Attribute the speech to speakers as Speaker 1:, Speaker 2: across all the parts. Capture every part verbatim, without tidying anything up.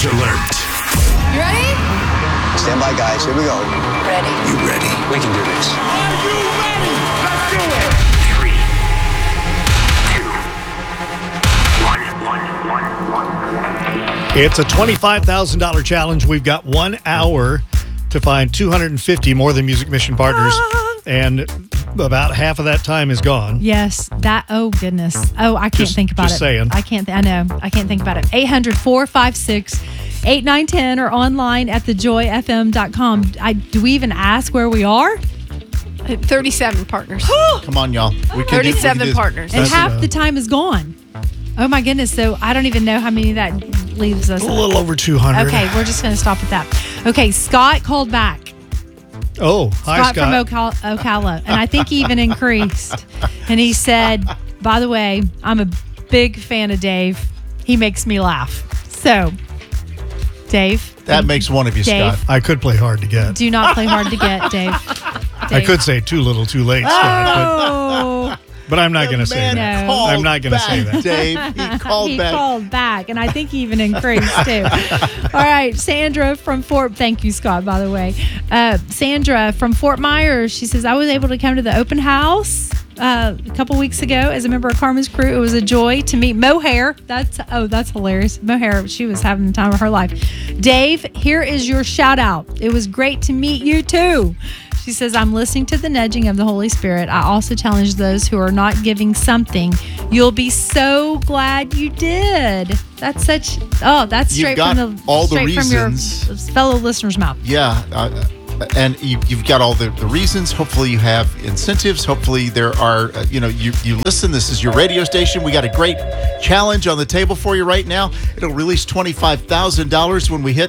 Speaker 1: alert.
Speaker 2: You ready?
Speaker 3: Stand by, guys. Here we go.
Speaker 2: Ready.
Speaker 1: You ready?
Speaker 3: We can do this.
Speaker 4: Are you ready? Let's do it.
Speaker 1: Three, two, one, one, one, one.
Speaker 5: It's a twenty-five thousand dollars challenge. We've got one hour to find two hundred fifty More Than Music Mission partners, and about half of that time is gone.
Speaker 6: Yes, that, oh goodness. Oh, I can't
Speaker 5: Just-
Speaker 6: think about
Speaker 5: just
Speaker 6: it.
Speaker 5: saying.
Speaker 6: I can't, th- I know, I can't think about it. eight hundred, four five six, eight nine one zero or online at the joy f m dot com. I, do we even ask where we are?
Speaker 2: thirty-seven partners.
Speaker 7: Come on, y'all. We can do- we can
Speaker 2: thirty-seven
Speaker 7: do-
Speaker 2: partners.
Speaker 6: And
Speaker 5: That's,
Speaker 6: half
Speaker 5: uh,
Speaker 6: the time is gone. Oh my goodness. So I don't even know how many that leaves us.
Speaker 5: A little over two hundred.
Speaker 6: Okay, we're just going to stop at that. Okay, Scott called back.
Speaker 5: Oh, hi,
Speaker 6: Scott,
Speaker 5: Scott.
Speaker 6: from Ocal- Ocala. And I think he even increased. And he said, by the way, I'm a big fan of Dave. He makes me laugh. So, Dave.
Speaker 7: That makes one of you,
Speaker 6: Dave.
Speaker 7: Scott.
Speaker 5: I could play hard to get.
Speaker 6: Do not play hard to get, Dave.
Speaker 5: I
Speaker 6: Dave.
Speaker 5: could say too little, too late, Scott,
Speaker 6: Oh.
Speaker 5: but, but I'm not going to say
Speaker 7: Man
Speaker 5: that.
Speaker 6: No.
Speaker 7: called
Speaker 5: I'm not gonna say
Speaker 7: back,
Speaker 5: that.
Speaker 7: Dave, he called
Speaker 6: he
Speaker 7: back.
Speaker 6: called back, and I think he even increased too. All right, Sandra from Fort. Thank you, Scott. By the way, uh, Sandra from Fort Myers. She says I was able to come to the open house uh, a couple weeks ago as a member of Carmen's crew. It was a joy to meet Mohair. That's oh, that's hilarious. Mohair. She was having the time of her life. Dave, here is your shout out. It was great to meet you too. She says, I'm listening to the nudging of the Holy Spirit. I also challenge those who are not giving something. You'll be so glad you did. That's such, oh, that's
Speaker 7: You've
Speaker 6: straight
Speaker 7: got
Speaker 6: from the
Speaker 7: all the
Speaker 6: straight from your
Speaker 7: reasons.
Speaker 6: fellow listener's mouth.
Speaker 7: Yeah. Uh, and you, you've got all the, the reasons. Hopefully you have incentives. Hopefully there are, uh, you know, you, you listen. This is your radio station. We got a great challenge on the table for you right now. It'll release twenty-five thousand dollars when we hit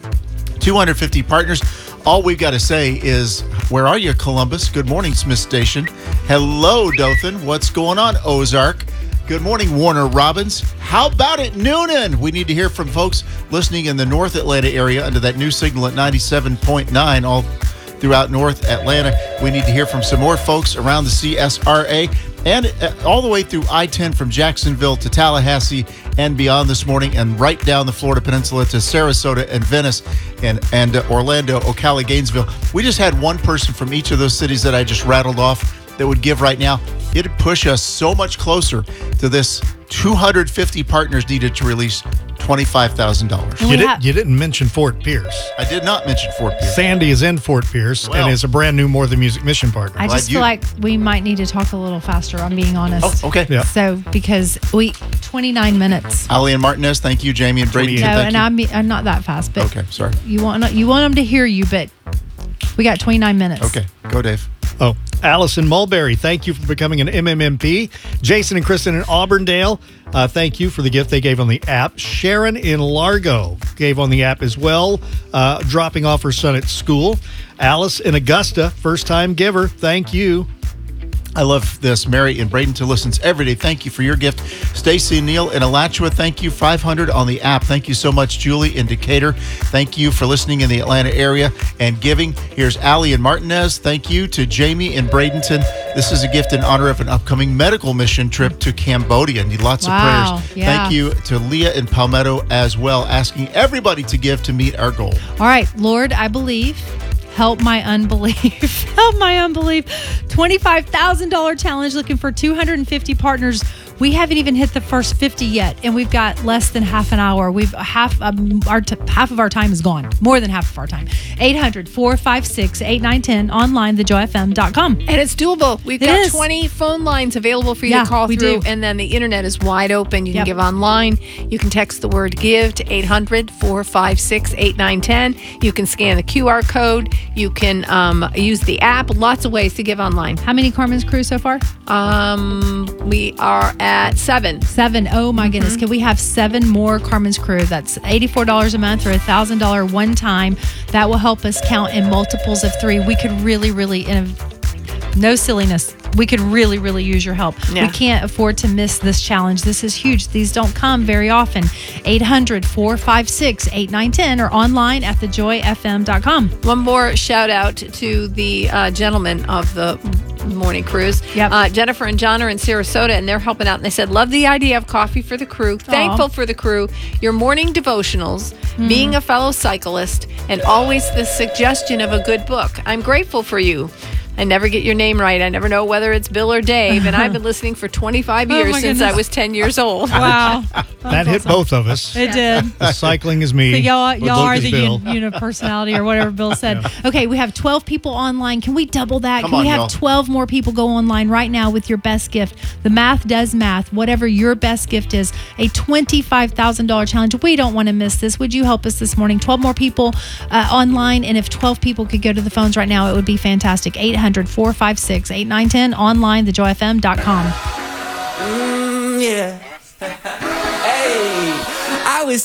Speaker 7: two hundred fifty partners. All we've got to say is, where are you, Columbus? Good morning, Smith Station. Hello, Dothan. What's going on, Ozark? Good morning, Warner Robins. How about it, Noonan? We need to hear from folks listening in the North Atlanta area under that new signal at ninety-seven point nine all throughout North Atlanta. We need to hear from some more folks around the C S R A and uh, all the way through I ten from Jacksonville to Tallahassee and beyond this morning, and right down the Florida Peninsula to Sarasota and Venice and, and uh, Orlando, Ocala, Gainesville. We just had one person from each of those cities that I just rattled off that would give right now. It'd push us so much closer to this two hundred fifty partners needed to release twenty-five thousand dollars.
Speaker 6: And
Speaker 5: You,
Speaker 6: we
Speaker 5: did,
Speaker 6: have-
Speaker 5: you didn't mention Fort Pierce.
Speaker 7: I did not mention Fort Pierce.
Speaker 5: Sandy is in Fort Pierce
Speaker 7: Well.
Speaker 5: and is a brand new More Than Music Mission partner.
Speaker 6: I
Speaker 7: Glad
Speaker 6: just
Speaker 7: you-
Speaker 6: feel like we might need to talk a little faster. I'm being honest.
Speaker 7: Oh, okay.
Speaker 5: Yeah.
Speaker 6: So, because we, twenty-nine minutes.
Speaker 7: Ali and Martinez, thank you. Jamie and Brady,
Speaker 6: No,
Speaker 7: thank
Speaker 6: and
Speaker 7: you.
Speaker 6: I'm, I'm not that fast, but
Speaker 7: Okay, sorry.
Speaker 6: you want you want them to hear you, but we got twenty-nine minutes.
Speaker 7: Okay, go Dave.
Speaker 5: Oh, Allison Mulberry, thank you for becoming an M M M P. Jason and Kristen in Auburndale, uh, thank you for the gift they gave on the app. Sharon in Largo gave on the app as well, uh, dropping off her son at school. Alice in Augusta, first-time giver, thank you.
Speaker 7: I love this. Mary in Bradenton listens every day. Thank you for your gift. Stacy and Neil in Alachua, thank you. five hundred on the app. Thank you so much. Julie in Decatur, thank you for listening in the Atlanta area and giving. Here's Allie in Martinez. Thank you to Jamie in Bradenton. This is a gift in honor of an upcoming medical mission trip to Cambodia. Need lots
Speaker 6: Wow,
Speaker 7: of prayers.
Speaker 6: yeah.
Speaker 7: Thank you to Leah in Palmetto as well, asking everybody to give to meet our goal.
Speaker 6: All right, Lord, I believe. Help my unbelief. Help my unbelief. twenty-five thousand dollars challenge looking for two hundred fifty partners. We haven't even hit the first fifty yet, and we've got less than half an hour. We've half um, our t- half of our time is gone. More than half of our time. eight hundred, four five six, eight nine one zero, online, the joy f m dot com.
Speaker 2: And it's doable. We've
Speaker 6: It
Speaker 2: got
Speaker 6: is.
Speaker 2: twenty phone lines available for you
Speaker 6: Yeah,
Speaker 2: to call
Speaker 6: we
Speaker 2: through.
Speaker 6: do.
Speaker 2: And then the internet is wide open. You can
Speaker 6: Yep.
Speaker 2: give online. You can text the word give to eight hundred, four five six, eight nine one zero. You can scan the Q R code. You can um, use the app. Lots of ways to give online.
Speaker 6: How many Carmen's crew so far?
Speaker 2: Um, we are at seven.
Speaker 6: Seven. Oh my goodness. Can we have seven more Carmen's crew? That's eighty-four dollars a month or one thousand dollars one time. That will help us count in multiples of three. We could really, really, in a, no silliness, we could really, really use your help.
Speaker 2: Yeah.
Speaker 6: We can't afford to miss this challenge. This is huge. These don't come very often. eight hundred, four five six, eight nine one zero or online at the joy f m dot com.
Speaker 2: One more shout out to the uh, gentleman of the morning cruise.
Speaker 6: Yep.
Speaker 2: Uh, Jennifer and John are in Sarasota, and they're helping out. And they said, love the idea of coffee for the crew. Thankful for the crew. Your morning devotionals,
Speaker 6: Mm.
Speaker 2: being a fellow cyclist, and always the suggestion of a good book. I'm grateful for you. I never get your name right. I never know whether it's Bill or Dave, and I've been listening for twenty-five
Speaker 6: Oh,
Speaker 2: years
Speaker 6: my
Speaker 2: since
Speaker 6: goodness.
Speaker 2: I was ten years old.
Speaker 6: Wow.
Speaker 5: That hit both of us.
Speaker 6: It did.
Speaker 5: The cycling is me.
Speaker 6: So y'all,
Speaker 5: the
Speaker 6: y'all
Speaker 5: book
Speaker 6: are
Speaker 5: is
Speaker 6: the
Speaker 5: Bill.
Speaker 6: un, unit personality or whatever Bill said. Okay, we have twelve people online. Can we double that?
Speaker 7: Come
Speaker 6: Can we
Speaker 7: on,
Speaker 6: have
Speaker 7: y'all.
Speaker 6: twelve more people go online right now with your best gift? The math does math. Whatever your best gift is, a twenty-five thousand dollars challenge. We don't want to miss this. Would you help us this morning? twelve more people uh, online. And if twelve people could go to the phones right now, it would be fantastic. eight hundred, four five six, eight nine one zero online, the joy f m dot com.
Speaker 8: Mm, yeah.